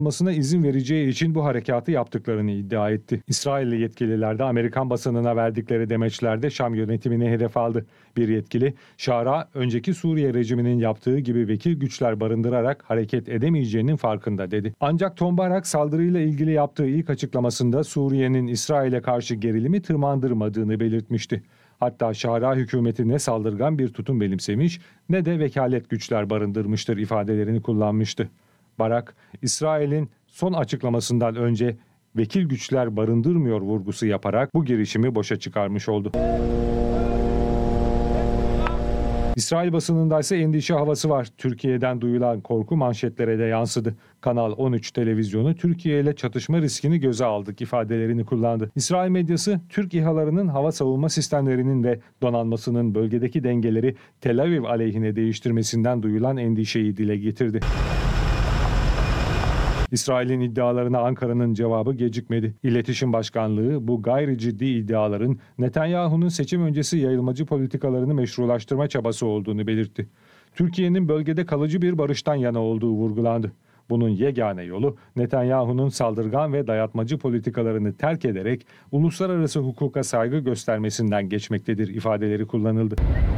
yapılmasına izin vereceği için bu harekatı yaptıklarını iddia etti. İsrailli yetkililer de Amerikan basınına verdikleri demeçlerde Şam yönetimini hedef aldı. Bir yetkili, Şara önceki Suriye rejiminin yaptığı gibi vekil güçler barındırarak hareket edemeyeceğinin farkında dedi. Ancak Tom Barak saldırıyla ilgili yaptığı ilk açıklamasında Suriye'nin İsrail'e karşı gerilimi tırmandırmadığını belirtmişti. Hatta Şara hükümeti ne saldırgan bir tutum benimsemiş ne de vekalet güçler barındırmıştır ifadelerini kullanmıştı. Barak, İsrail'in son açıklamasından önce vekil güçler barındırmıyor vurgusu yaparak bu girişimi boşa çıkarmış oldu. İsrail basınında ise endişe havası var. Türkiye'den duyulan korku manşetlere de yansıdı. Kanal 13 televizyonu Türkiye ile çatışma riskini göze aldık ifadelerini kullandı. İsrail medyası Türk İHA'larının hava savunma sistemlerinin ve donanmasının bölgedeki dengeleri Tel Aviv aleyhine değiştirmesinden duyulan endişeyi dile getirdi. İsrail'in iddialarına Ankara'nın cevabı gecikmedi. İletişim Başkanlığı bu gayri ciddi iddiaların Netanyahu'nun seçim öncesi yayılmacı politikalarını meşrulaştırma çabası olduğunu belirtti. Türkiye'nin bölgede kalıcı bir barıştan yana olduğu vurgulandı. Bunun yegane yolu Netanyahu'nun saldırgan ve dayatmacı politikalarını terk ederek uluslararası hukuka saygı göstermesinden geçmektedir ifadeleri kullanıldı.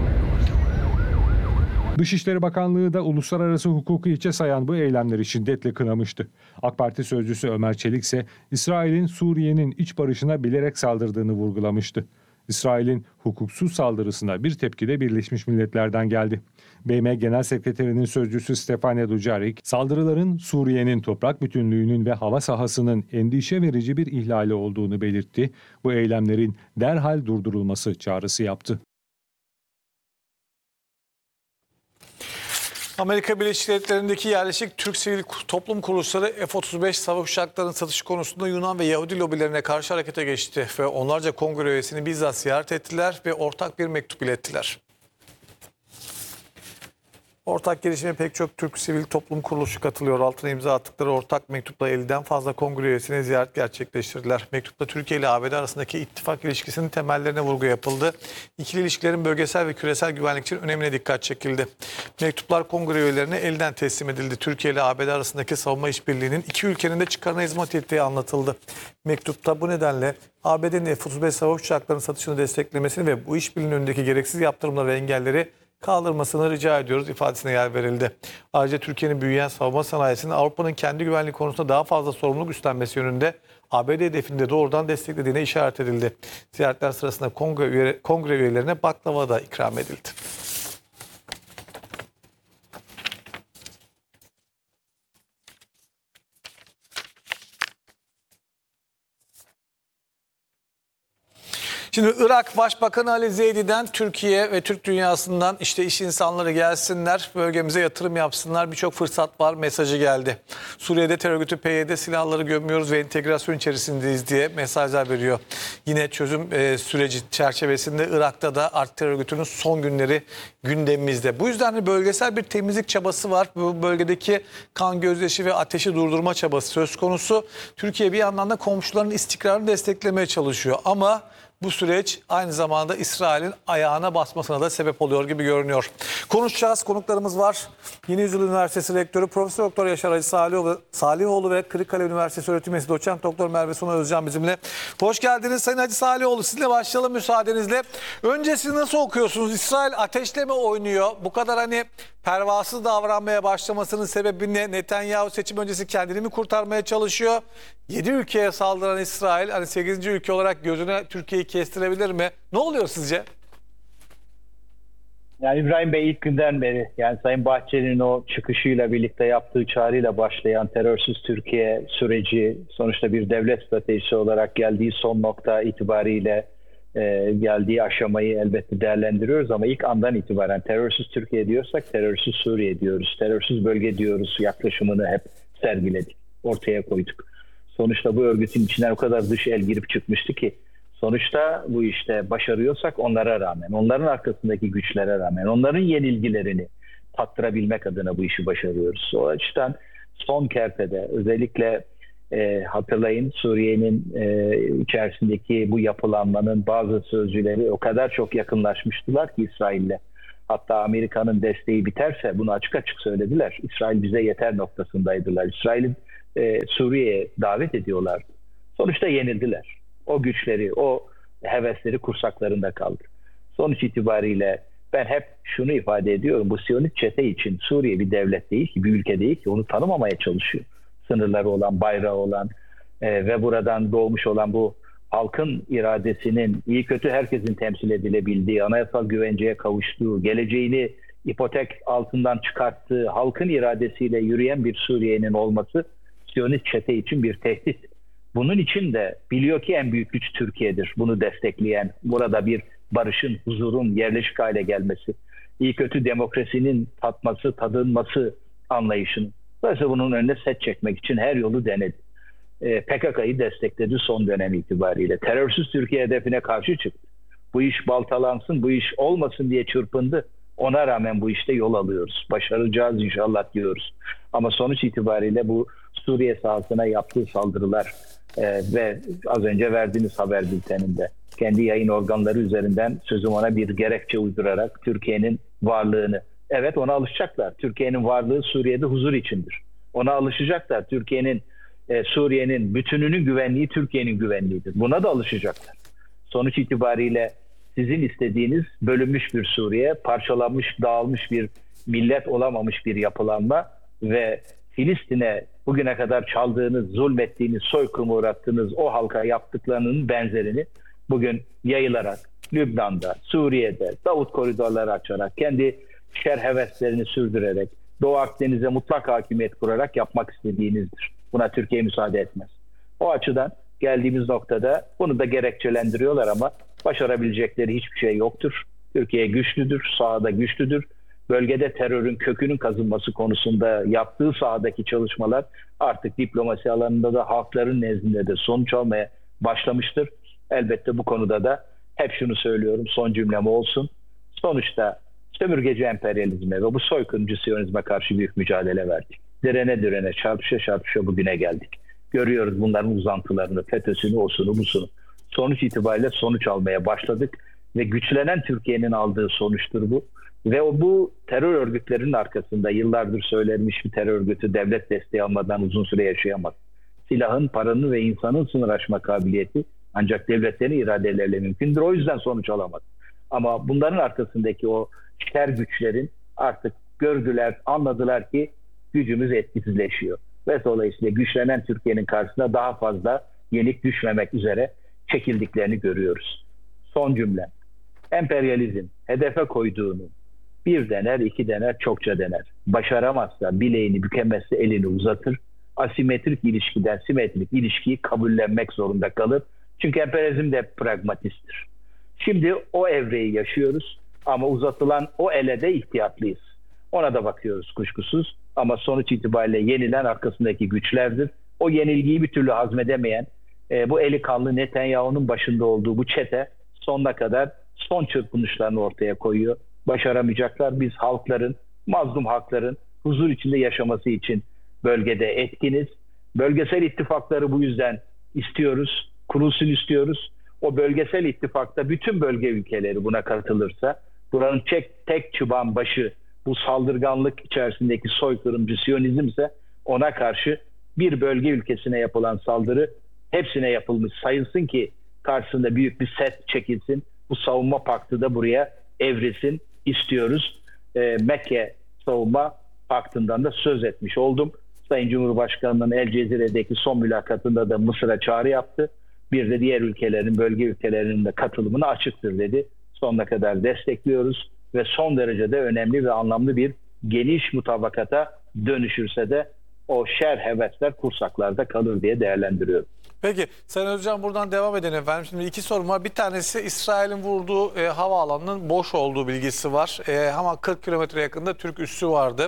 Dışişleri Bakanlığı da uluslararası hukuku hiçe sayan bu eylemleri şiddetle kınamıştı. AK Parti sözcüsü Ömer Çelik ise İsrail'in Suriye'nin iç barışına bilerek saldırdığını vurgulamıştı. İsrail'in hukuksuz saldırısına bir tepki de Birleşmiş Milletler'den geldi. BM Genel Sekreterinin sözcüsü Stefane Dujarric, saldırıların Suriye'nin toprak bütünlüğünün ve hava sahasının endişe verici bir ihlali olduğunu belirtti. Bu eylemlerin derhal durdurulması çağrısı yaptı. Amerika Birleşik Devletleri'ndeki yerleşik Türk sivil toplum kuruluşları F-35 savaş uçaklarının satışı konusunda Yunan ve Yahudi lobilerine karşı harekete geçti ve onlarca kongre üyesini bizzat ziyaret ettiler ve ortak bir mektup ilettiler. Ortak girişime pek çok Türk sivil toplum kuruluşu katılıyor. Altına imza attıkları ortak mektupla 50'den fazla kongre üyesine ziyaret gerçekleştirdiler. Mektupta Türkiye ile ABD arasındaki ittifak ilişkisinin temellerine vurgu yapıldı. İkili ilişkilerin bölgesel ve küresel güvenlik için önemine dikkat çekildi. Mektuplar kongre üyelerine elden teslim edildi. Türkiye ile ABD arasındaki savunma işbirliğinin iki ülkenin de çıkarına hizmet ettiği anlatıldı. Mektupta bu nedenle ABD'nin F-35 savaş uçaklarının satışını desteklemesini ve bu işbirliğinin önündeki gereksiz yaptırımları ve engelleri kaldırmasını rica ediyoruz ifadesine yer verildi. Ayrıca Türkiye'nin büyüyen savunma sanayisinin Avrupa'nın kendi güvenliği konusunda daha fazla sorumluluk üstlenmesi yönünde ABD hedefini de doğrudan desteklediğine işaret edildi. Ziyaretler sırasında kongre üyelerine baklava da ikram edildi. Şimdi Irak Başbakanı Ali Zeydi'den Türkiye ve Türk dünyasından işte iş insanları gelsinler, bölgemize yatırım yapsınlar, birçok fırsat var mesajı geldi. Suriye'de terör örgütü PYD silahları gömüyoruz ve entegrasyon içerisindeyiz diye mesajlar veriyor. Yine çözüm süreci çerçevesinde Irak'ta da artık terör örgütünün son günleri gündemimizde. Bu yüzden de bölgesel bir temizlik çabası var. Bu bölgedeki kan gözyaşı ve ateşi durdurma çabası söz konusu. Türkiye bir yandan da komşularının istikrarını desteklemeye çalışıyor ama bu süreç aynı zamanda İsrail'in ayağına basmasına da sebep oluyor gibi görünüyor. Konuşacağız. Konuklarımız var. Yeni Yüzyıl Üniversitesi Rektörü Profesör Doktor Yaşar Hacı Salihoğlu ve Kırıkkale Üniversitesi Öğretim Üyesi Doçent Doktor Merve Suna Özcan bizimle. Hoş geldiniz Sayın Hacı Salihoğlu. Sizinle başlayalım müsaadenizle. Önce siz nasıl okuyorsunuz? İsrail ateşle mi oynuyor? Bu kadar pervasız davranmaya başlamasının sebebi ne? Netanyahu seçim öncesi kendini mi kurtarmaya çalışıyor? 7 ülkeye saldıran İsrail 8. ülke olarak gözüne Türkiye'yi kestirebilir mi? Ne oluyor sizce? Yani İbrahim Bey ilk günden beri Sayın Bahçeli'nin o çıkışıyla birlikte yaptığı çağrıyla başlayan terörsüz Türkiye süreci sonuçta bir devlet stratejisi olarak geldiği son nokta itibariyle geldiği aşamayı elbette değerlendiriyoruz ama ilk andan itibaren terörsüz Türkiye diyorsak terörsüz Suriye diyoruz, terörsüz bölge diyoruz yaklaşımını hep sergiledik, ortaya koyduk. Sonuçta bu örgütün içine o kadar dış el girip çıkmıştı ki sonuçta bu işte başarıyorsak onlara rağmen, onların arkasındaki güçlere rağmen, onların yenilgilerini tattırabilmek adına bu işi başarıyoruz. O açıdan son kertede özellikle hatırlayın Suriye'nin içerisindeki bu yapılanmanın bazı sözcüleri o kadar çok yakınlaşmıştılar ki İsrail'le. Hatta Amerika'nın desteği biterse bunu açık açık söylediler. İsrail bize yeter noktasındaydılar. İsrail'in Suriye'ye davet ediyorlardı. Sonuçta yenildiler. O güçleri, o hevesleri kursaklarında kaldı. Sonuç itibariyle ben hep şunu ifade ediyorum. Bu Siyonist çete için Suriye bir devlet değil ki, bir ülke değil ki. Onu tanımamaya çalışıyor. Sınırları olan, bayrağı olan ve buradan doğmuş olan bu halkın iradesinin iyi kötü herkesin temsil edilebildiği, anayasal güvenceye kavuştuğu, geleceğini ipotek altından çıkarttığı, halkın iradesiyle yürüyen bir Suriye'nin olması Siyonist çete için bir tehdit. Bunun için de biliyor ki en büyük güç Türkiye'dir. Bunu destekleyen, burada bir barışın, huzurun yerleşik hale gelmesi, iyi kötü demokrasinin tatması, tadılması anlayışının. Dolayısıyla bunun önüne set çekmek için her yolu denedi. PKK'yı destekledi son dönem itibariyle. Terörsüz Türkiye hedefine karşı çıktı. Bu iş baltalansın, bu iş olmasın diye çırpındı. Ona rağmen bu işte yol alıyoruz. Başaracağız inşallah diyoruz. Ama sonuç itibariyle bu Suriye sahasına yaptığı saldırılar ve az önce verdiğiniz haber bülteninde kendi yayın organları üzerinden sözüm ona bir gerekçe uydurarak Türkiye'nin varlığını, evet ona alışacaklar. Türkiye'nin varlığı Suriye'de huzur içindir. Ona alışacaklar. Suriye'nin bütününün güvenliği Türkiye'nin güvenliğidir. Buna da alışacaklar. Sonuç itibariyle sizin istediğiniz bölünmüş bir Suriye, parçalanmış, dağılmış bir millet olamamış bir yapılanma ve Filistin'e bugüne kadar çaldığınız, zulmettiğiniz, soykırıma uğrattığınız o halka yaptıklarının benzerini bugün yayılarak Lübnan'da, Suriye'de, Davut koridorları açarak, kendi şer heveslerini sürdürerek, Doğu Akdeniz'e mutlak hakimiyet kurarak yapmak istediğinizdir. Buna Türkiye müsaade etmez. O açıdan geldiğimiz noktada bunu da gerekçelendiriyorlar ama başarabilecekleri hiçbir şey yoktur. Türkiye güçlüdür, sahada güçlüdür. Bölgede terörün kökünün kazınması konusunda yaptığı sahadaki çalışmalar artık diplomasi alanında da halkların nezdinde de sonuç almaya başlamıştır. Elbette bu konuda da hep şunu söylüyorum, son cümlem olsun. Sonuçta sömürgeci emperyalizme ve bu soykırımcı Siyonizme karşı büyük mücadele verdik. Direne çarpışa bugüne geldik. Görüyoruz bunların uzantılarını, FETÖ'sünü, osunu, busunu. Sonuç itibariyle sonuç almaya başladık ve güçlenen Türkiye'nin aldığı sonuçtur bu. Ve bu terör örgütlerinin arkasında yıllardır söylenmiş bir terör örgütü devlet desteği almadan uzun süre yaşayamaz. Silahın, paranın ve insanın sınır aşma kabiliyeti ancak devletlerin iradeleriyle mümkündür. O yüzden sonuç alamaz. Ama bunların arkasındaki o şer güçlerin artık gördüler, anladılar ki gücümüz etkisizleşiyor. Ve dolayısıyla güçlenen Türkiye'nin karşısına daha fazla yenik düşmemek üzere çekildiklerini görüyoruz. Son cümlem. Emperyalizm hedefe koyduğunu bir dener, iki dener, çokça dener. Başaramazsa, bileğini bükemezse elini uzatır. Asimetrik ilişkiden simetrik ilişkiyi kabullenmek zorunda kalır. Çünkü emperyalizm de pragmatisttir. Şimdi o evreyi yaşıyoruz ama uzatılan o ele de ihtiyatlıyız. Ona da bakıyoruz kuşkusuz ama sonuç itibariyle yenilen arkasındaki güçlerdir. O yenilgiyi bir türlü hazmedemeyen bu eli kanlı Netanyahu'nun başında olduğu bu çete sonuna kadar son çırpınışlarını ortaya koyuyor. Başaramayacaklar. Biz halkların, mazlum halkların huzur içinde yaşaması için bölgede etkiniz. Bölgesel ittifakları bu yüzden istiyoruz. Kurulsun istiyoruz. O bölgesel ittifakta bütün bölge ülkeleri buna katılırsa buranın tek çıban başı bu saldırganlık içerisindeki soykırımcı Siyonizmse ona karşı bir bölge ülkesine yapılan saldırı hepsine yapılmış sayılsın ki karşısında büyük bir set çekilsin. Bu savunma paktı da buraya evrilsin istiyoruz. Mekke Savunma Paktı'ndan da söz etmiş oldum. Sayın Cumhurbaşkanı'nın El Cezire'deki son mülakatında da Mısır'a çağrı yaptı. Bir de diğer ülkelerin, bölge ülkelerinin de katılımına açıktır dedi. Sonuna kadar destekliyoruz ve son derece de önemli ve anlamlı bir geniş mutabakata dönüşürse de o şer hevesler kursaklarda kalır diye değerlendiriyorum. Peki Sayın Özcan buradan devam edelim efendim. Şimdi iki sorum var. Bir tanesi İsrail'in vurduğu havaalanının boş olduğu bilgisi var. Ama 40 kilometre yakında Türk üssü vardı.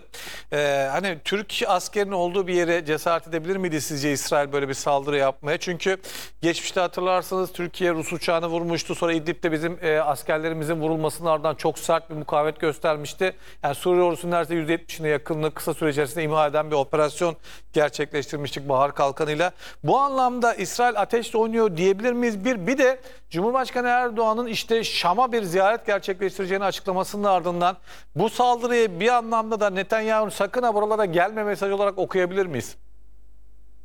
Hani Türk askerinin olduğu bir yere cesaret edebilir miydi sizce İsrail böyle bir saldırı yapmaya? Çünkü geçmişte hatırlarsanız Türkiye Rus uçağını vurmuştu. Sonra İdlib'de bizim askerlerimizin vurulmasının ardından çok sert bir mukavemet göstermişti. Yani Suriye ordusunun neredeyse %70'ine yakınını kısa süre içerisinde imha eden bir operasyon gerçekleştirmiştik Bahar Kalkanı'yla. Bu anlamda İsrail ateşle oynuyor diyebilir miyiz? Bir de Cumhurbaşkanı Erdoğan'ın işte Şam'a bir ziyaret gerçekleştireceğini açıklamasının ardından bu saldırıyı bir anlamda da Netanyahu'nun sakın ha buralara gelme mesajı olarak okuyabilir miyiz?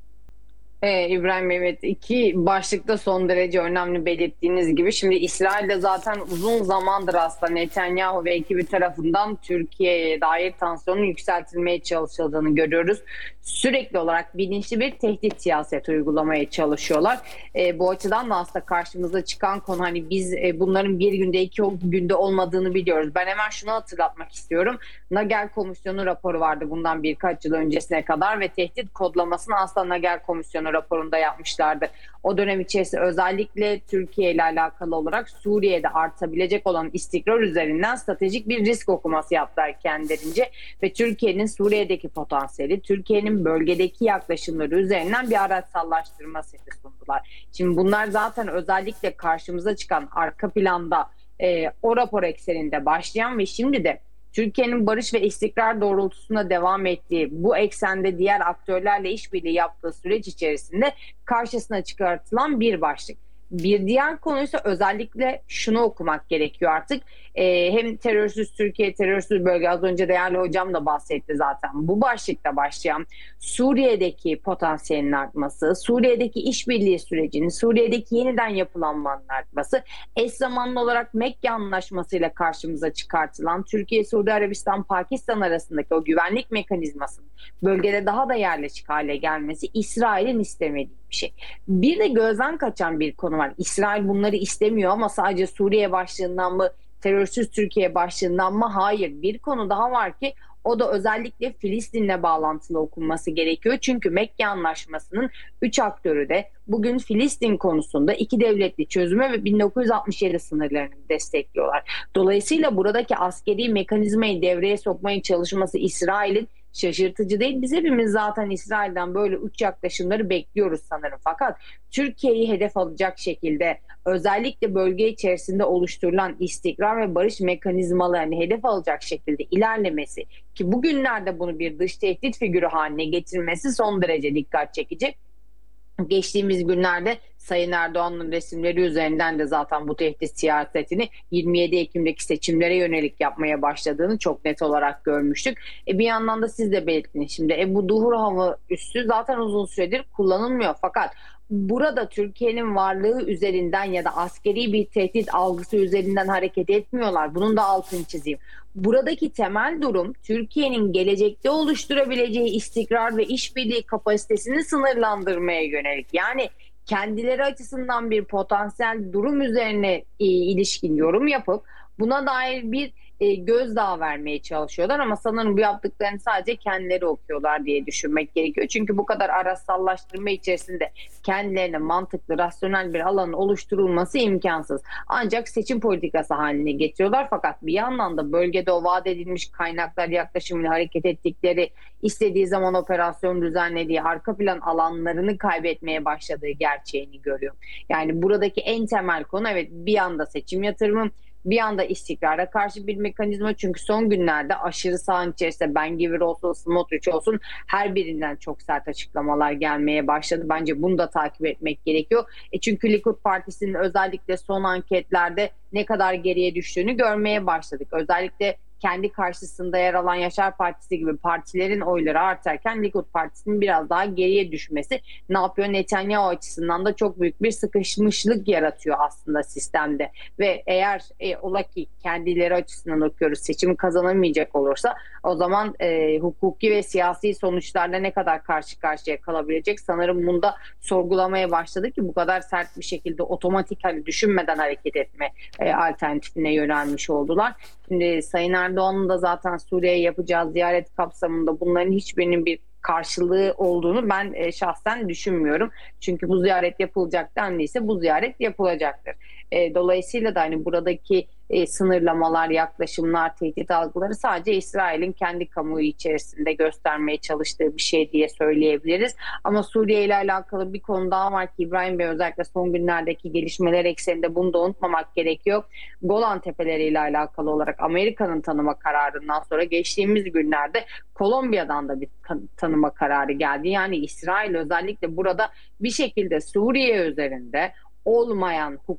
İbrahim, evet, iki başlıkta son derece önemli belirttiğiniz gibi. Şimdi İsrail'de zaten uzun zamandır aslında Netanyahu ve ekibi tarafından Türkiye'ye dair tansiyonun yükseltilmeye çalışıldığını görüyoruz. Sürekli olarak bilinçli bir tehdit siyaseti uygulamaya çalışıyorlar. Bu açıdan da aslında karşımıza çıkan konu, hani biz bunların bir günde iki günde olmadığını biliyoruz. Ben hemen şunu hatırlatmak istiyorum. Nagel Komisyonu raporu vardı bundan birkaç yıl öncesine kadar ve tehdit kodlamasını aslında Nagel Komisyonu raporunda yapmışlardı. O dönem içerisinde özellikle Türkiye ile alakalı olarak Suriye'de artabilecek olan istikrar üzerinden stratejik bir risk okuması yaptılar kendilerince ve Türkiye'nin Suriye'deki potansiyeli, Türkiye'nin bölgedeki yaklaşımları üzerinden bir araçsallaştırma seti sundular. Şimdi bunlar zaten özellikle karşımıza çıkan arka planda o rapor ekseninde başlayan ve şimdi de Türkiye'nin barış ve istikrar doğrultusunda devam ettiği, bu eksende diğer aktörlerle işbirliği yaptığı süreç içerisinde karşısına çıkartılan bir başlık. Bir diğer konuysa özellikle şunu okumak gerekiyor artık. Hem terörsüz Türkiye, terörsüz bölge, az önce değerli hocam da bahsetti zaten. Bu başlıkta başlayan Suriye'deki potansiyelin artması, Suriye'deki işbirliği sürecinin, Suriye'deki yeniden yapılanmanın artması, eş zamanlı olarak Mekke Anlaşması'yla karşımıza çıkartılan Türkiye, Suudi Arabistan, Pakistan arasındaki o güvenlik mekanizmasının bölgede daha da yerleşik hale gelmesi İsrail'in istemediği bir şey. Bir de gözden kaçan bir konu var. İsrail bunları istemiyor ama sadece Suriye başlığından mı, terörsüz Türkiye başlığından mı? Hayır. Bir konu daha var ki o da özellikle Filistin'le bağlantılı okunması gerekiyor. Çünkü Mekke Anlaşması'nın 3 aktörü de bugün Filistin konusunda iki devletli çözüme ve 1967 sınırlarını destekliyorlar. Dolayısıyla buradaki askeri mekanizmayı devreye sokmaya çalışması İsrail'in şaşırtıcı değil. Biz hepimiz zaten İsrail'den böyle uç yaklaşımları bekliyoruz sanırım. Fakat Türkiye'yi hedef alacak şekilde özellikle bölge içerisinde oluşturulan istikrar ve barış mekanizmalarını hedef alacak şekilde ilerlemesi ki bugünlerde bunu bir dış tehdit figürü haline getirmesi son derece dikkat çekici. Geçtiğimiz günlerde Sayın Erdoğan'ın resimleri üzerinden de zaten bu tehdit siyasetini 27 Ekim'deki seçimlere yönelik yapmaya başladığını çok net olarak görmüştük. Bir yandan da siz de belirttiniz. Şimdi bu Duhur Hava Üssü zaten uzun süredir kullanılmıyor. Fakat burada Türkiye'nin varlığı üzerinden ya da askeri bir tehdit algısı üzerinden hareket etmiyorlar. Bunun da altını çizeyim. Buradaki temel durum Türkiye'nin gelecekte oluşturabileceği istikrar ve işbirliği kapasitesini sınırlandırmaya yönelik. Yani kendileri açısından bir potansiyel durum üzerine ilişkin yorum yapıp buna dair bir gözdağı vermeye çalışıyorlar ama sanırım bu yaptıklarını sadece kendileri okuyorlar diye düşünmek gerekiyor. Çünkü bu kadar araçsallaştırma içerisinde kendilerine mantıklı, rasyonel bir alanın oluşturulması imkansız. Ancak seçim politikası haline getiriyorlar fakat bir yandan da bölgede o vaat edilmiş kaynaklar yaklaşımıyla hareket ettikleri, istediği zaman operasyon düzenlediği, arka plan alanlarını kaybetmeye başladığı gerçeğini görüyor. Yani buradaki en temel konu evet bir yanda seçim yatırımı, bir anda istikrara karşı bir mekanizma. Çünkü son günlerde aşırı sağın içerisinde Ben-Gvir olsun, Smotrich olsun her birinden çok sert açıklamalar gelmeye başladı. Bence bunu da takip etmek gerekiyor. Çünkü Likud Partisi'nin özellikle son anketlerde ne kadar geriye düştüğünü görmeye başladık. Özellikle kendi karşısında yer alan Yaşar Partisi gibi partilerin oyları artarken Likud Partisi'nin biraz daha geriye düşmesi ne yapıyor? Netanyahu açısından da çok büyük bir sıkışmışlık yaratıyor aslında sistemde. Ve eğer ola ki kendileri açısından okuyoruz seçimi kazanamayacak olursa o zaman hukuki ve siyasi sonuçlarla ne kadar karşı karşıya kalabilecek? Sanırım bunda sorgulamaya başladı ki bu kadar sert bir şekilde otomatik düşünmeden hareket etme alternatifine yönelmiş oldular. Şimdi Sayın Erdoğan'ın da zaten Suriye'ye yapacağı ziyaret kapsamında bunların hiçbirinin bir karşılığı olduğunu ben şahsen düşünmüyorum. Çünkü bu ziyaret yapılacak dendiyse bu ziyaret yapılacaktır. Dolayısıyla da hani buradaki sınırlamalar, yaklaşımlar, tehdit algıları sadece İsrail'in kendi kamuoyu içerisinde göstermeye çalıştığı bir şey diye söyleyebiliriz. Ama Suriye ile alakalı bir konu daha var ki İbrahim Bey özellikle son günlerdeki gelişmeler ekseninde bunu da unutmamak gerekiyor. Golan Tepeleri ile alakalı olarak Amerika'nın tanıma kararından sonra geçtiğimiz günlerde Kolombiya'dan da bir tanıma kararı geldi. Yani İsrail özellikle burada bir şekilde Suriye üzerinde olmayan hukuki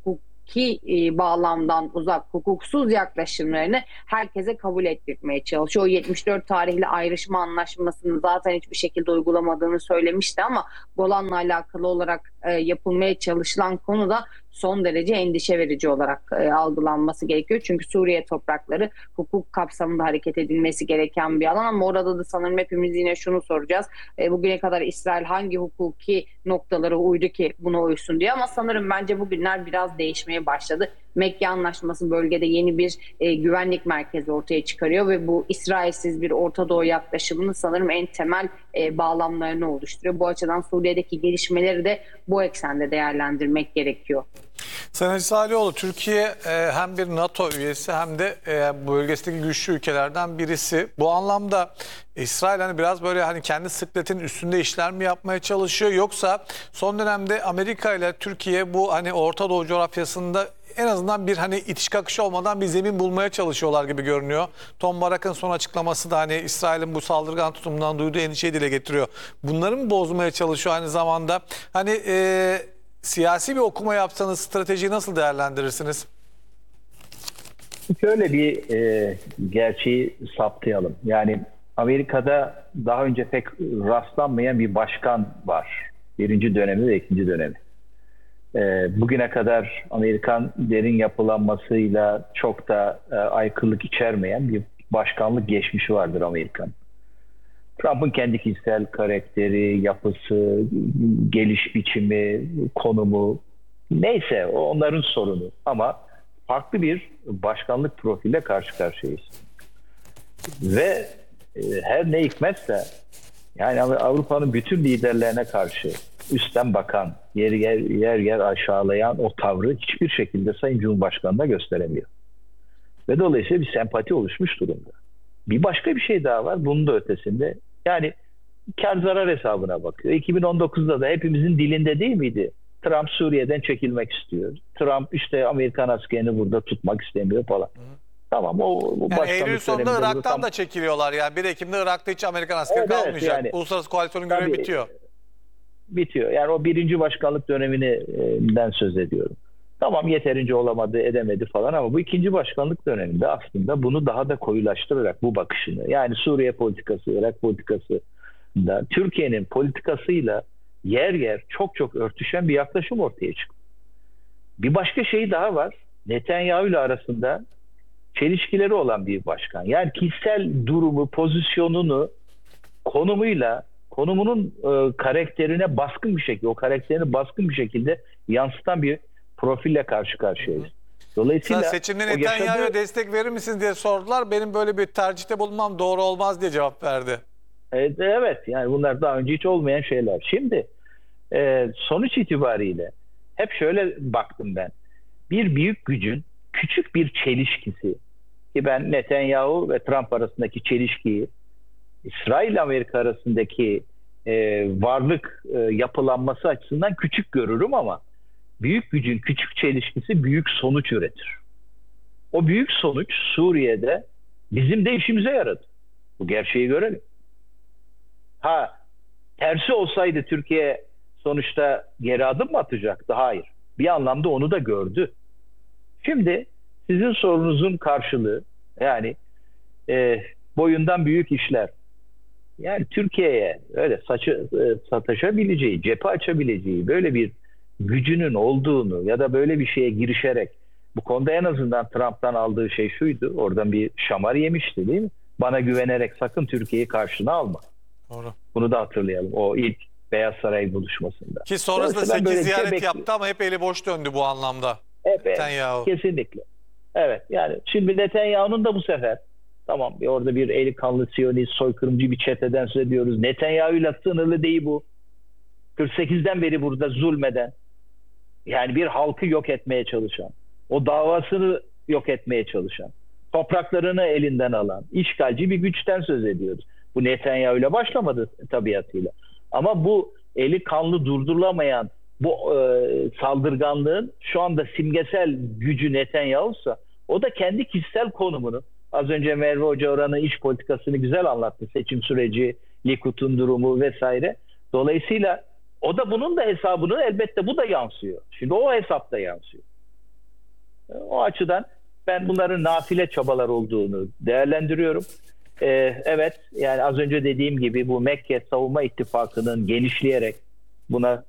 hukuki bağlamdan uzak, hukuksuz yaklaşımlarını herkese kabul ettirmeye çalışıyor. O 74 tarihli ayrışma anlaşmasını zaten hiçbir şekilde uygulamadığını söylemişti ama Golan'la alakalı olarak yapılmaya çalışılan konu da son derece endişe verici olarak algılanması gerekiyor. Çünkü Suriye toprakları hukuk kapsamında hareket edilmesi gereken bir alan ama orada da sanırım hepimiz yine şunu soracağız. Bugüne kadar İsrail hangi hukuki noktalara uydu ki buna uysun diye ama sanırım bence bugünler biraz değişmeye başladı. Mekke Anlaşması bölgede yeni bir güvenlik merkezi ortaya çıkarıyor ve bu İsrailsiz bir Orta Doğu yaklaşımının sanırım en temel bağlamlarını oluşturuyor. Bu açıdan Suriye'deki gelişmeleri de bu eksende değerlendirmek gerekiyor. Sayın Hacı Salihioğlu, Türkiye hem bir NATO üyesi hem de bölgesindeki güçlü ülkelerden birisi. Bu anlamda İsrail hani biraz böyle hani kendi sıkletinin üstünde işler mi yapmaya çalışıyor, yoksa son dönemde Amerika ile Türkiye bu hani Orta Doğu coğrafyasında en azından bir hani itiş kakışı olmadan bir zemin bulmaya çalışıyorlar gibi görünüyor. Tom Barak'ın son açıklaması da hani İsrail'in bu saldırgan tutumundan duyduğu endişeyi dile getiriyor. Bunları mı bozmaya çalışıyor aynı zamanda? Hani siyasi bir okuma yapsanız stratejiyi nasıl değerlendirirsiniz? Şöyle bir gerçeği saptayalım. Yani Amerika'da daha önce pek rastlanmayan bir başkan var. Birinci dönemi ve ikinci dönemi. Bugüne kadar Amerikan derin yapılanmasıyla çok da aykırılık içermeyen bir başkanlık geçmişi vardır Amerikan. Trump'ın kendi kişisel karakteri, yapısı, geliş biçimi, konumu neyse o onların sorunu. Ama farklı bir başkanlık profiliyle karşı karşıyayız. Ve her ne hikmetse yani Avrupa'nın bütün liderlerine karşı üstten bakan, yer aşağılayan o tavrı hiçbir şekilde Sayın Cumhurbaşkanı'na gösteremiyor. Ve dolayısıyla bir sempati oluşmuş durumda. Bir başka bir şey daha var bunun da ötesinde. Yani kar zarar hesabına bakıyor. 2019'da da hepimizin dilinde değil miydi? Trump Suriye'den çekilmek istiyor. Trump işte Amerikan askerini burada tutmak istemiyor falan. Tamam o yani Eylül sonunda Irak'tan da çekiliyorlar. Yani 1 Ekim'de Irak'ta hiç Amerikan askeri kalmayacak. Yani, uluslararası koalisyonun görevi bitiyor. Bitiyor. Yani o birinci başkanlık döneminden söz ediyorum. Tamam yeterince olamadı, edemedi falan ama bu ikinci başkanlık döneminde aslında bunu daha da koyulaştırarak bu bakışını yani Suriye politikası, Irak politikası da Türkiye'nin politikasıyla yer çok örtüşen bir yaklaşım ortaya çıktı. Bir başka şey daha var. Netanyahu ile arasında çelişkileri olan bir başkan. Yani kişisel durumu, pozisyonunu, konumunun karakterine baskın bir şekilde, o karakterini baskın bir şekilde yansıtan bir profille karşı karşıyayız. Dolayısıyla seçimde Netanyahu'ya destek verir misiniz diye sordular. Benim böyle bir tercihte bulunmam doğru olmaz diye cevap verdi. Evet yani bunlar daha önce hiç olmayan şeyler. Şimdi sonuç itibariyle hep şöyle baktım ben. Bir büyük gücün küçük bir çelişkisi ki ben Netanyahu ve Trump arasındaki çelişkiyi İsrail ile Amerika arasındaki varlık yapılanması açısından küçük görürüm ama büyük gücün küçük çelişkisi büyük sonuç üretir. O büyük sonuç Suriye'de bizim de işimize yaradı. Bu gerçeği görelim. Tersi olsaydı Türkiye sonuçta geri adım mı atacaktı? Hayır. Bir anlamda onu da gördü. Şimdi sizin sorunuzun karşılığı yani boyundan büyük işler. Yani Türkiye'ye öyle sataşabileceği, cephe açabileceği böyle bir gücünün olduğunu ya da böyle bir şeye girişerek bu konuda en azından Trump'tan aldığı şey şuydu. Oradan bir şamar yemişti değil mi? Bana güvenerek sakın Türkiye'yi karşına alma. Doğru. Bunu da hatırlayalım. O ilk Beyaz Saray buluşmasında. Ki sonrasında 8 ziyaret yaptı ama hep eli boş döndü bu anlamda. Netanyahu. Kesinlikle. Evet yani şimdi Netanyahu'nun da bu sefer tamam orada bir eli kanlı Siyonist soykırımcı bir çeteden söz ediyoruz. Netanyahu'yla sınırlı değil bu. 48'den beri burada zulmeden yani bir halkı yok etmeye çalışan, o davasını yok etmeye çalışan, topraklarını elinden alan, işgalci bir güçten söz ediyoruz. Bu Netanyahu ile başlamadı tabiatıyla. Ama bu eli kanlı durdurulamayan bu saldırganlığın şu anda simgesel gücü Netanyahu'sa o da kendi kişisel konumunu az önce Merve Hoca oranın iç politikasını güzel anlattı. Seçim süreci, Likud'un durumu vesaire. Dolayısıyla o da bunun da hesabını elbette bu da yansıyor. Şimdi o hesapta yansıyor. O açıdan ben bunların nafile çabalar olduğunu değerlendiriyorum. Evet, yani az önce dediğim gibi bu Mekke Savunma İttifakı'nın genişleyerek buna